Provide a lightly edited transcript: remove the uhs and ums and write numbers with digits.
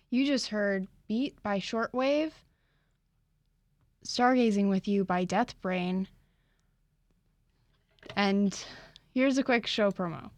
You just heard Beat by Shortwave, Stargazing with You by Deathbrain, and here's a quick show promo.